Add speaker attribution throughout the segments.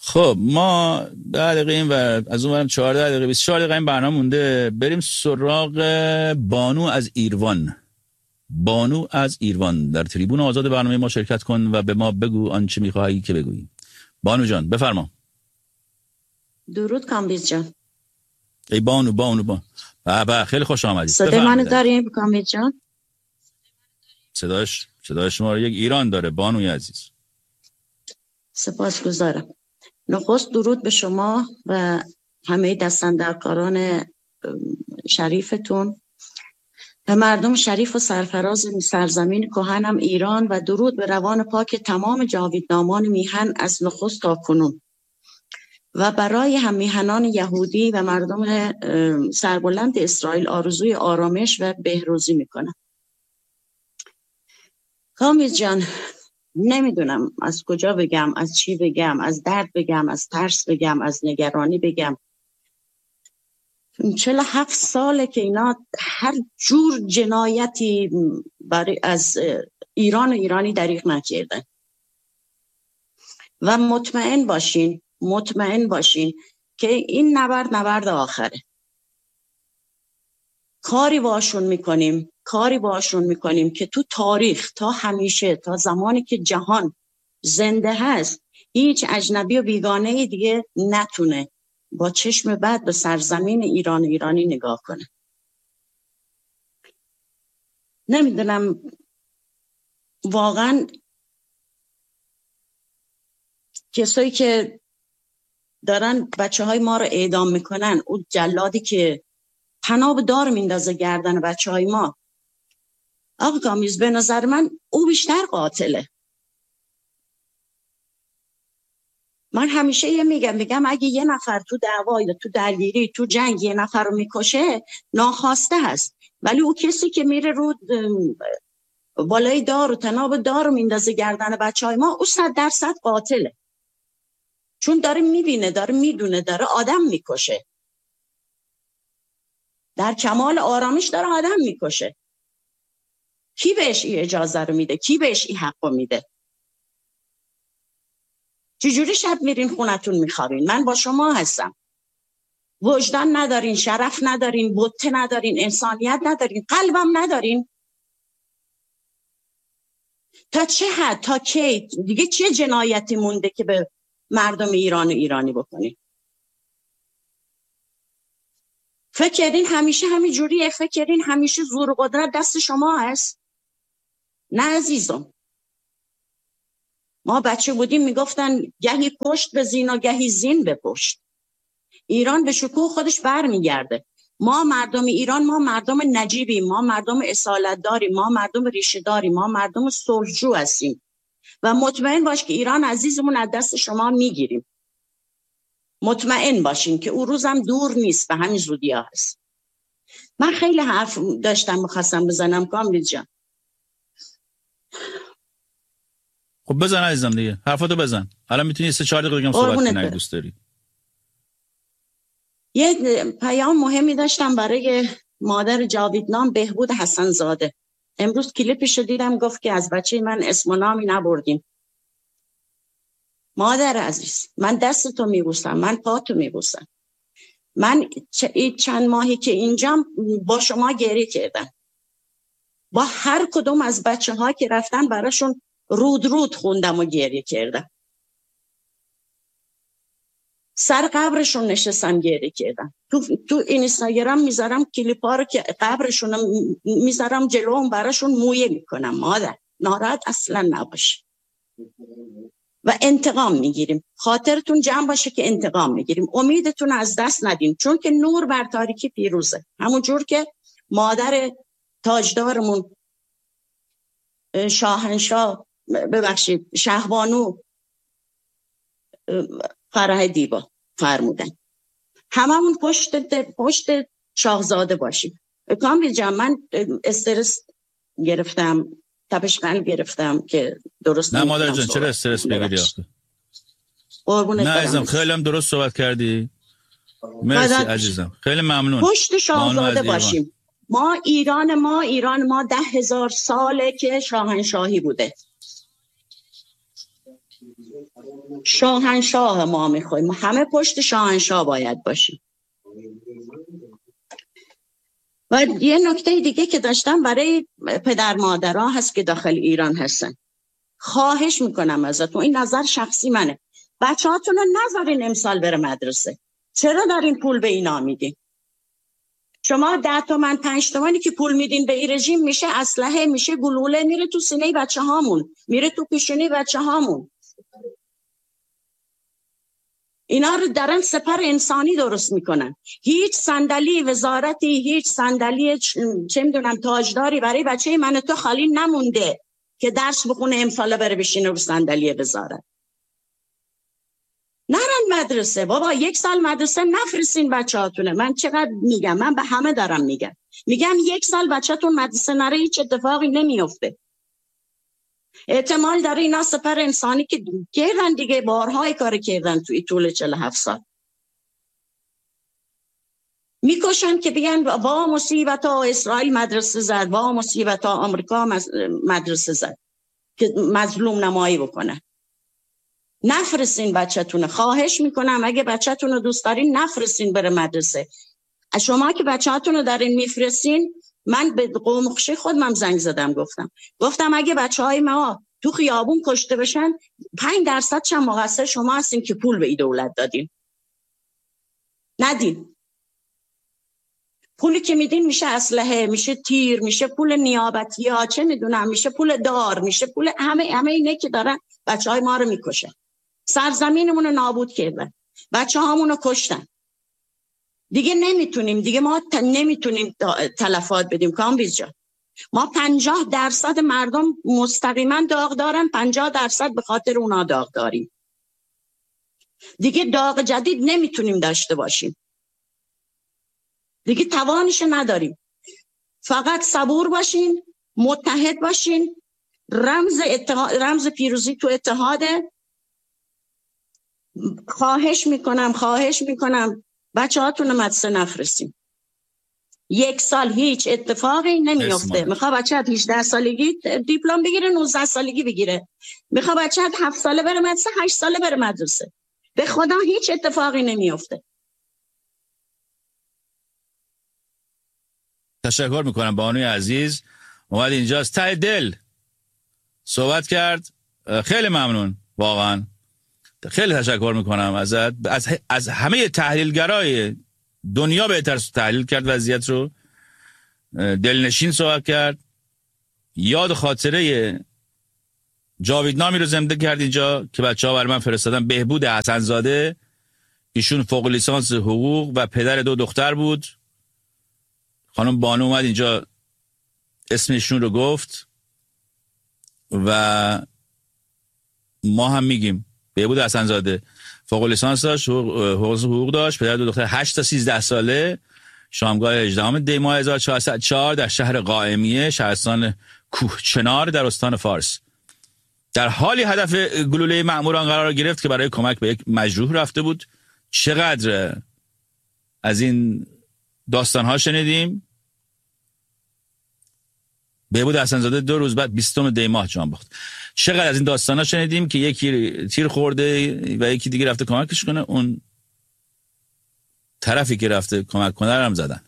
Speaker 1: خب ما 10 دقیقه این و از اون ورم 14 دقیقه 24 دقیقه این برنامه مونده. بریم سراغ بانو از ایروان. بانو از ایروان در تریبون آزاد برنامه ما شرکت کن و به ما بگو آنچه میخواهی که بگویی. بانو جان بفرما.
Speaker 2: درود کامبیز جان.
Speaker 1: ای بانو بابا خیلی خوش آمدید.
Speaker 2: صدای منو داریم کامبیز جان؟
Speaker 1: صدای شما رو یک ایران داره بانوی عزیز.
Speaker 2: سپاسگزارم. نخست درود به شما و همه دستاندرکاران شریفتون و مردم شریف و سرفراز سرزمین کهنم ایران و درود به روان پاک تمام جاویدنامان میهن از نخست تا کنون و برای هم میهنان یهودی و مردم سربلند اسرائیل آرزوی آرامش و بهروزی میکنم. کامیز جان، نمیدونم از کجا بگم، از چی بگم، از درد بگم، از ترس بگم، از نگرانی بگم. 47 ساله که اینا هر جور جنایتی برای از ایران و ایرانی دریغ نکردن و مطمئن باشین که این نبرد آخره. کاری باشون میکنیم که تو تاریخ تا همیشه، تا زمانی که جهان زنده هست، هیچ اجنبی و بیگانه دیگه نتونه با چشم بد به سرزمین ایران و ایرانی نگاه کنه. نمیدونم واقعا کسایی که دارن بچه های ما رو اعدام میکنن، اون جلادی که تناب دار میندازه گردن بچه های ما، آقا کامیز به نظر من او بیشتر قاتله. من همیشه میگم اگه یه نفر تو دعوا یا تو درگیری تو جنگ یه نفر رو میکشه ناخواسته هست، ولی او کسی که میره رو بالای دار و تناب دار رو میندازه گردن بچه های ما، او 100% قاتله، چون داره میبینه، داره میدونه، داره آدم میکشه، در کمال آرامش داره آدم میکشه. کی بهش این اجازه رو میده؟ کی بهش این حق رو میده؟ چجوری شب میرین خونتون میخوابین؟ من با شما هستم. وجدان ندارین، شرف ندارین، بوته ندارین، انسانیت ندارین، قلبم ندارین. تا چه حد، تا کی دیگه چه جنایتی مونده که به مردم ایران و ایرانی بکنین؟ فکر کردین همیشه همین جوریه؟ فکر کردین همیشه زور و قدرت دست شما هست؟ نه عزیزم. ما بچه بودیم میگفتن گهی پشت به زین و گهی زین به پشت. ایران به شکوه خودش برمیگرده. ما مردم ایران، ما مردم نجیبیم، ما مردم اصالت داریم، ما مردم ریشه داریم، ما مردم صلحجو هستیم و مطمئن باش که ایران عزیزمون از دست شما میگیریم. مطمئن باشین که اون روزم دور نیست، به همین زودی ها هست. من خیلی حرف داشتم میخواستم بزنم کامبیز جان.
Speaker 1: خب بزن عزیزم دیگه، حرفاتو بزن. الان میتونی 3-4 دقیقه بگم صحبت کنی اگه دوست داری.
Speaker 2: یه پیام مهمی داشتم برای مادر جاویدنام بهبود حسن زاده. امروز کلیپشو دیدم، گفت که از بچه من اسم و نامی نبردیم. مادر عزیز، من دستتو میبوسم، من پاتو میبوسم. من چند ماهی که اینجام با شما گریه کردم، با هر کدوم از بچه ها که رفتن براشون رود خوندم و گریه کردم. سر قبرشون نشستم گریه کردم. تو اینستاگرام میذارم کلیپا رو که قبرشون میذارم جلوم، براشون مویه میکنم. مادر ناراحت اصلا نباش و انتقام میگیریم. خاطرتون جمع باشه که انتقام میگیریم. امیدتون از دست ندین، چون که نور بر تاریکی پیروزه. همون جور که مادر تاجدارمون شهبانو فرح دیبا فرمودن، هممون پشت شاهزاده باشیم. کامبیز جان، من استرس گرفتم، تپش قلب گرفتم که درست
Speaker 1: نه مادر جان، چرا استرس بگیری آخه؟ نه عزیزم، خیلی هم درست صحبت کردی. مرسی عزیزم، خیلی ممنون.
Speaker 2: پشت شاهزاده باشیم. ما ایران 10,000 ساله که شاهنشاهی بوده. شاهنشاه ما میخوایم، همه پشت شاهنشاه باید باشیم. و یه نکته دیگه که داشتم برای پدر مادرها هست که داخل ایران هستن، خواهش میکنم ازتون، این نظر شخصی منه، بچه هاتون رو نذارین امسال بره مدرسه. چرا دارین پول به اینا میدین؟ شما 10 تومن 5 تومنی که پول میدین به این رژیم میشه اسلحه، میشه گلوله، میره تو سینه بچه هامون، میره تو پیشونی بچه هامون. اینا رو دارن سپر انسانی درست میکنن. هیچ صندلی وزارتی، هیچ صندلی چه میدونم تاجداری برای بچه من تو خالی نمونده که درس بخونه امسال بره بشینه رو صندلی وزارت. نرن مدرسه بابا، 1 سال مدرسه نفرستین بچه‌هاتونه. من چقدر میگم، من به همه دارم میگم 1 سال بچه‌تون مدرسه نره هیچ اتفاقی نمیفته. احتمال داره اینا سپر انسانی که کردن دیگه، بارهای کار کردن توی طول 47 سال، میکشن که بگن وا مصیبت ها اسرائیل مدرسه زد، وا مصیبت ها آمریکا مدرسه زد، که مظلوم نمایی بکنن. نفرستین بچه‌تون، خواهش میکنم اگه بچه‌تون رو دوست دارین نفرستین بره مدرسه. شما که بچه‌هاتون رو دارین میفرستین، من به قوم خوشی خودم زنگ زدم، گفتم اگه بچه‌های ما تو خیابون کشته بشن 5% چند مقصر شما هستین که پول به این دولت دادین. ندین. پولی که میدین میشه اسلحه، میشه تیر، میشه پول نیابتی ها، چه میدونم، میشه پول دار، میشه پول همه اینه که دارن بچه‌های ما رو میکشن. سرزمینمون رو نابود کردن، بچه‌هامون رو کشتن. دیگه نمیتونیم، دیگه ما نمیتونیم تلفات بدیم. کامبیز جان، ما 50% مردم مستقیما داغ دارن، 50% به خاطر اونا داغ داریم. دیگه داغ جدید نمیتونیم داشته باشیم، دیگه توانش نداریم. فقط صبور باشین، متحد باشین. رمز پیروزی تو اتحاده. خواهش میکنم بچه هاتون مدرسه نفرستیم. 1 سال هیچ اتفاقی نمیفته. میخواد بچه 18 سالگی دیپلم بگیره، 19 سالگی بگیره. میخواد بچه 7 ساله بره مدرسه، 8 ساله بره مدرسه. به خدا هیچ اتفاقی نمیفته.
Speaker 1: تشکر میکنم بانوی عزیز، اومد اینجا از ته دل صحبت کرد. خیلی ممنون، واقعا خیلی تشکر میکنم ازت. از همه تحلیلگرای دنیا بهتر تحلیل کرد وضعیت رو، دلنشین صحبت کرد، یاد خاطره جاویدنامی رو زنده کرد اینجا که بچه‌ها برای من فرستادن. بهبود حسن‌زاده، ایشون فوق لیسانس حقوق و پدر 2 دختر بود. خانم بانو اومد اینجا اسمشون رو گفت و ما هم میگیم بهبود حسن‌زاده فوق لیسانس داشت، حقوق داشت، پدر 2 دختر، 8 تا 13 ساله، شامگاه 18 دی ماه 1404 در شهر قائمیه، شهرستان کوهچنار در استان فارس. در حالی هدف گلوله مأموران قرار گرفت که برای کمک به یک مجروح رفته بود. چقدر از این داستان‌ها شنیدیم. بهبود حسن‌زاده 2 روز بعد 20 دی ماه جان باخت. چقدر از این داستانا شنیدیم که یکی تیر خورده و یکی دیگه رفته کمکش کنه، اون طرفی که رفته کمک کنه رو هم زدن.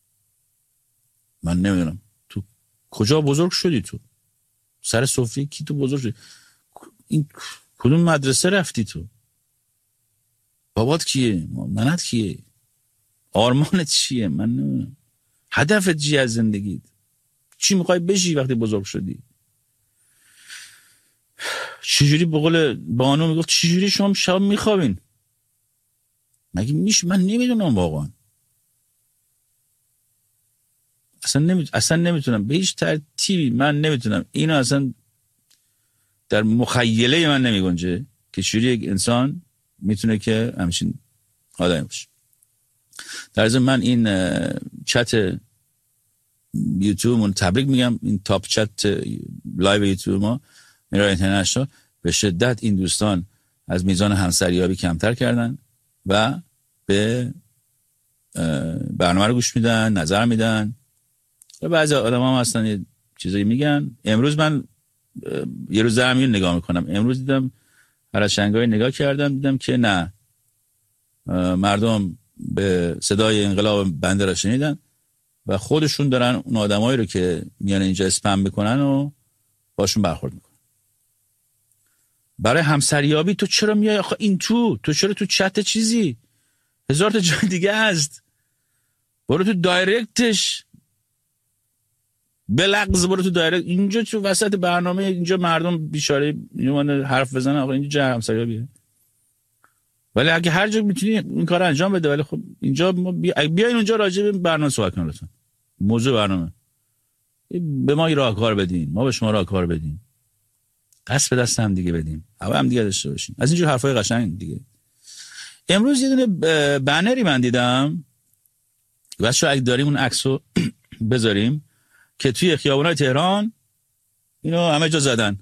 Speaker 1: من نمیدونم تو کجا بزرگ شدی، تو سر سفره کی تو بزرگ شدی؟ این کدوم مدرسه رفتی تو؟ بابات کیه؟ ننت کیه؟ آرمانت چیه؟ من نمیدونم. هدفت چیه از زندگیت؟ چی میخوای بشی وقتی بزرگ شدی؟ چجوری به قول بانو میگفت چجوری شما شب میخوابین؟ مگه میشه؟ من نمیدونم واقعا. اصلا نمیتونم به هیچ ترتیبی، من نمیتونم اینو، اصلا در مخیله من نمیگنجه که چجوری یک انسان میتونه که همچین آدمی باشه. در ضمن من این چت یوتیوبمون تبریک میگم، این تاپ چت لایو یوتیوب ما میرا اینترنشنال، به شدت این دوستان از میزان همسریابی کمتر کردن و به برنامه رو گوش میدن، نظر میدن و بعضی آدم هم هستن یه چیزایی میگن. امروز من یه روز دارم اینو نگاه میکنم، امروز دیدم خرچنگای نگاه کردم، دیدم که نه، مردم به صدای انقلاب بنده را شنیدن و خودشون دارن اون آدمایی رو که میان اینجا اسپم میکنن و باشون برخورد میکنن. برای همسریابی تو چرا میای آخه این تو چرا تو چت چیزی؟ هزار تا جای دیگه هست، برو تو دایرکتش، بلغز برو تو دایرکت. اینجا تو وسط برنامه اینجا مردم بیچاره اینو حرف بزنن، آخه اینجا جا همسریابیه. ولی اگه هر جا میتونی این کار انجام بده، ولی خب اینجا بیاین اونجا راجع به برنامه صحبت کنیم لطفا. موضوع برنامه به ما راهکار بدین، ما به شما راهکار بدیم، دست به دست هم دیگه بدیم، هم دیگه داشته باشیم، از اینجور حرفای قشنگ دیگه. امروز یه دونه بنری من دیدم، بچه‌ها اگه داریم اون عکسو بذاریم، که توی خیابونای تهران اینو همه جا زدن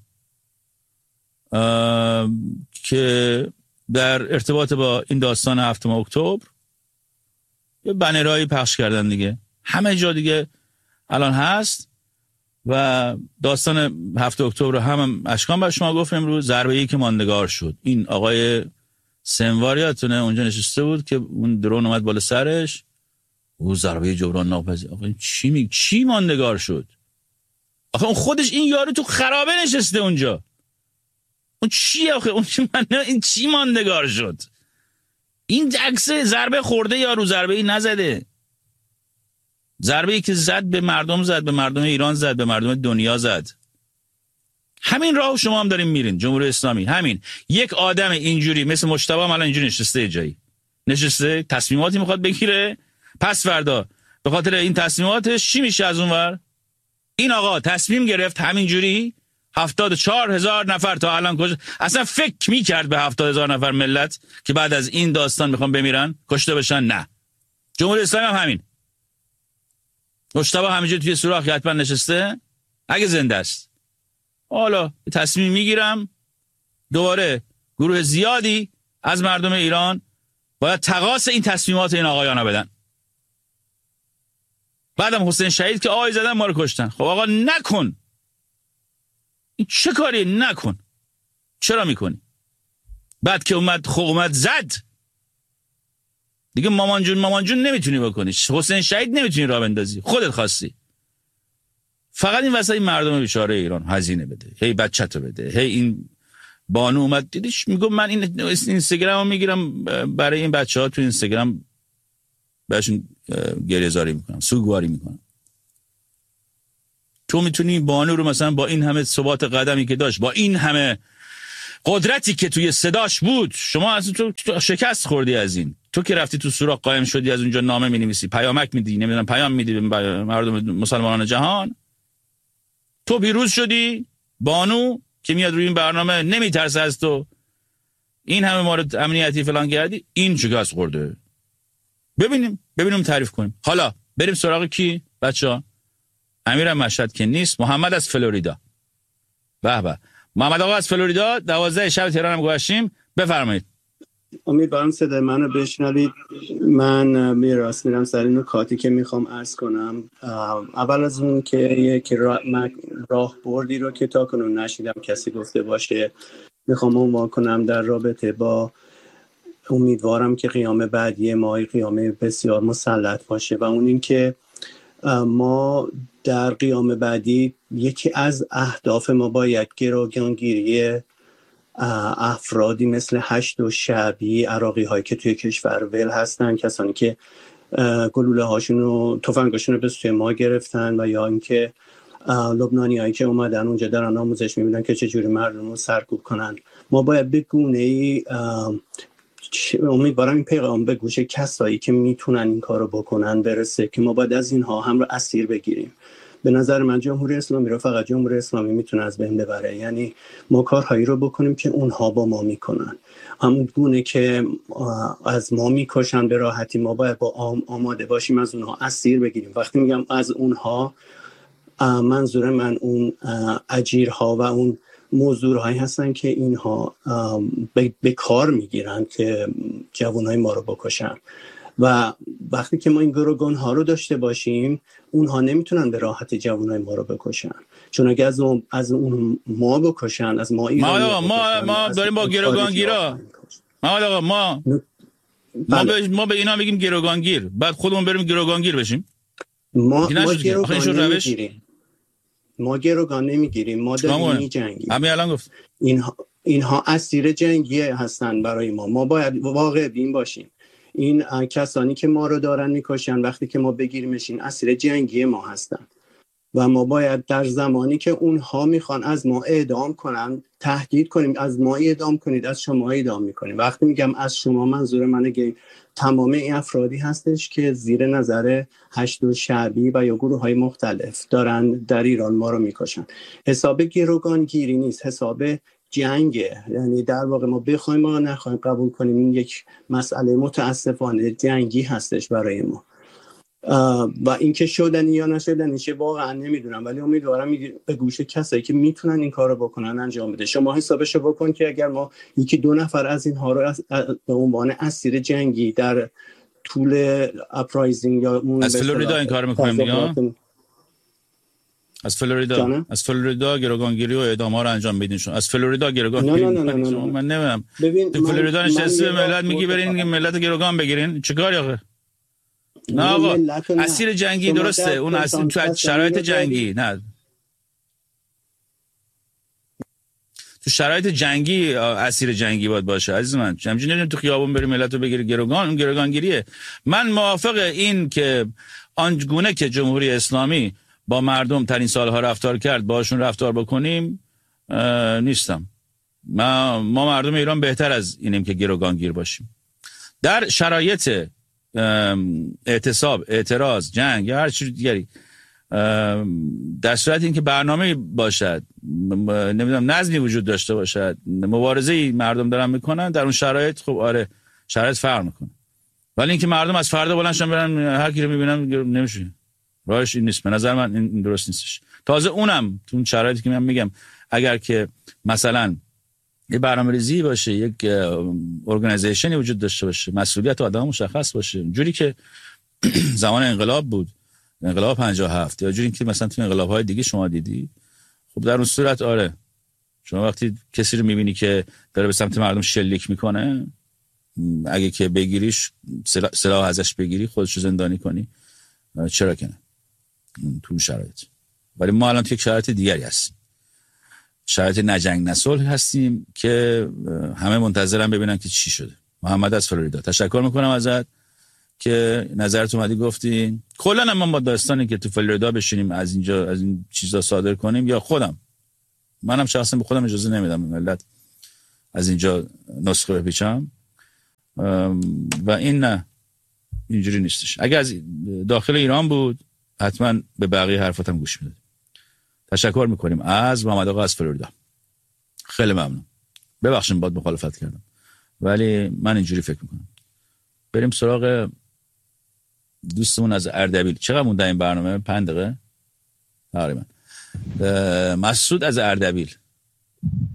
Speaker 1: که در ارتباط با این داستان 7 اکتبر یه بنرایی پخش کردن دیگه، همه جا دیگه الان هست. و داستان 7 اکتبر رو هم اشکان بر شما گفت امروز، ضربه‌ای که ماندگار شد. این آقای سنواریاتونه اونجا نشسته بود که اون درون اومد بالا سرش، او ضربه جبران ناپذیر. آقا این چی ماندگار شد؟ آخه اون خودش این یارو تو خرابه نشسته اونجا، اون چی آخه؟ اون این چی ماندگار شد؟ این عکس ضربه خورده یارو، ضربه ای نزده، ضربه ای که زد به مردم، زد به مردم ایران، زد به مردم دنیا زد. همین راه شما هم دارین میرین جمهوری اسلامی. همین یک آدم اینجوری مثل مجتبی هم الان اینجوری نشسته، جایی نشسته تصمیماتی میخواد بگیره، پس فردا به خاطر این تصمیماتش چی میشه از اونور؟ این آقا تصمیم گرفت همینجوری 74,000 نفر تا الان کشته. اصلا فکر میکرد به 70,000 نفر ملت که بعد از این داستان میخوان بمیرن کشته بشن؟ نه. جمهوری اسلامی هم همین. مجتبی همینجوری توی سوراخ حتما نشسته، اگه زنده است. حالا تصمیم میگیرم دوباره گروه زیادی از مردم ایران باید تقاص این تصمیمات این آقایانا بدن. بعدم حسین شهید که آی زدن ما رو کشتن. خب آقا نکن، این چه کاری؟ نکن. چرا میکنی؟ بعد که اومد زد دیگه مامان جون نمیتونی بکنی، حسین شهید نمیتونی راه بندازی، خودت خواستی. فقط این واسه این مردم بیچاره ایران هزینه بده، هی بچه‌تو بده، هی این بانو اومد دیدیش میگم من این اینستاگرامو میگیرم برای این بچه‌ها تو اینستاگرام بهشون گریه‌زاری میکنم، سوگواری میکنم. تو میتونی بانو رو مثلا با این همه ثبات قدمی که داشت، با این همه قدرتی که توی صداش بود، شما از تو شکست خوردی. از این تو که رفتی تو سوراخ قائم شدی، از اونجا نامه می‌نویسی، پیامک میدی، نمیدونم پیام میدی به مردم مسلمانان جهان، تو پیروز شدی. بانو که میاد روی این برنامه نمیترسه از تو، این همه مورد امنیتی فلان کردی، این شکست خورده. ببینیم تعریف کنیم. حالا بریم سراغ کی بچه‌ها؟ امیر مشهد که نیست، محمد از فلوریدا. به به، محمد آقا از فلوریدا، 12 شب تهران هم گذاشتیم، بفرمایید.
Speaker 3: امیدوارم صدای منو بشنوید. من میراث میرم سر این نکاتی که میخوام عرض کنم. اول از اون که یک راه بردی رو که تا کنون نشیدم کسی گفته باشه میخوام عنوان کنم در رابطه با امیدوارم که قیام بعدی ما قیام بسیار مسلط باشه، و اون این که ما در قیام بعدی یکی از اهداف ما باید گروگانگیری افرادی مثل هشت و شعبی، عراقی هایی که توی کشور ول هستن، کسانی که گلوله هاشون و تفنگاشون رو به سوی ما گرفتن، و یا اینکه لبنانی هایی که اومدن اونجا دارن آموزش میبینن که چجوری مردم رو سرکوب کنن. ما باید به گونه‌ای امیدوارم این پیغام به گوش کسایی که میتونن این کارو بکنن برسه که ما باید از اینها هم رو اسیر بگیریم. به نظر من جمهوری اسلامی رو فقط جمهوری اسلامی میتونه از بین ببره. یعنی ما کارهایی رو بکنیم که اونها با ما میکنن، همون گونه که از ما میکشن به راحتی ما باید با آماده باشیم از اونها اسیر بگیریم. وقتی میگم از اونها، منظور من اون اجیرها و اون مزدورهایی هستن که اینها به کار میگیرن که جوانای ما رو بکشن. و وقتی که ما این گروگان ها رو داشته باشیم اونها نمیتونن به راحتی جوانای ما رو بکشن، چون اگه از اون ما بکشن، از ما ایرانی
Speaker 1: ما داریم با گروگانگیرا ما به اینا میگیم گروگانگیر، بعد خودمون بریم گروگانگیر بشیم.
Speaker 3: ما گروگان نمیگیریم، ما داریم میجنگیم.
Speaker 1: همین الان گفت
Speaker 3: اینها اسیر جنگی هستن برای ما باید واقع بین باشیم. این کسانی که ما رو دارن میکشن وقتی که ما بگیریمشین اسیر جنگی ما هستن و ما باید در زمانی که اونها میخوان از ما اعدام کنن تهدید کنیم، از ما اعدام کنید، از شما اعدام میکنیم. وقتی میگم از شما منظور من تمام این افرادی هستش که زیر نظر هشت شعبی و یا گروه های مختلف دارن در ایران ما رو میکشن. حساب گروگانگیری نیست، حساب جنگه. یعنی در واقع ما بخوایم ما نخوایم قبول کنیم این یک مسئله متاسفانه جنگی هستش برای ما و اینکه شدنی یا نشدنی چه واقعا نمیدونم، ولی امیدوارم به گوش کسایی که میتونن این کارو بکنن انجام بده. شما حسابشو بکن که اگر ما یکی دو نفر از اینها رو به عنوان اسیر جنگی در طول اپرایزینگ یا اون
Speaker 1: از فلوریدا این کارو میکنیم دیگه، از فلوریدا گروگانگیری و اعدام ها رو انجام بدین. شما از فلوریدا گروگانگیری من نمیدونم تو فلوریدا نشستی به ملت میگی برین ملت گروگان بگیرین، چیکار آخه؟ نه آقا اسیر جنگی درسته، اون اسیر تو شرایط جنگی، نه تو شرایط جنگی اسیر جنگی باید باشه عزیز من. همینجوری نمیدونم تو خیابون بری ملت رو بگیری گروگان، اون گروگانگیریه. من موافق این که آنگونه که جمهوری اسلامی با مردم ترین سالها رفتار کرد باشون رفتار بکنیم نیستم. ما مردم ایران بهتر از اینیم که گروگانگیر باشیم. در شرایط اعتصاب، اعتراض، جنگ یا هر چیز دیگری، در صورت اینکه برنامه باشد، نمیدونم نظمی وجود داشته باشد، مبارزه‌ای مردم دارن میکنن، در اون شرایط خب آره شرایط فرق میکنه. ولی اینکه مردم از فردا بلندشن برن هر کی رو میبینن نمیشه، راهش این نیست. به نظر من این درست نیستش. تازه اونم تو اون شرایطی که من میگم اگر که مثلا یه برنامه‌ریزی باشه، یک ارگانایزیشنی وجود داشته باشه، مسئولیت آدم مشخص باشه، جوری که زمان انقلاب بود، انقلاب 57، یا جوری که مثلا تو انقلاب‌های دیگه شما دیدی، خب در اون صورت آره شما وقتی کسی رو می‌بینی که داره به سمت مردم شلیک میکنه، اگه که بگیریش سلاح ازش بگیری، خودش رو زندانی کنی، چرا که نه تو شرایط. ولی ما الان تو یک شرایط دیگری هستیم، شرایط نجنگ نصلح هستیم که همه منتظرن ببینن که چی شده. محمد از فلوریدا تشکر میکنم ازت که نظرت اومدی گفتی. کلا ما با داستانی که تو فلوریدا بشینیم از اینجا از این چیزا صادر کنیم، یا منم شخصا به خودم اجازه نمیدم ملت از اینجا نسخه بپیچم و این نه اینجوری نیستش. اگه از داخل ایران بود حتما به بقیه حرفاتم گوش میدادیم. تشکر میکنیم از محمد آقا از فلوریدا. خیلی ممنون. ببخشید باید مخالفت کردم ولی من اینجوری فکر میکنم. بریم سراغ دوستمون از اردبیل. چقدر مونده این برنامه؟ 5 دقیقه تقریبا. مسعود از اردبیل.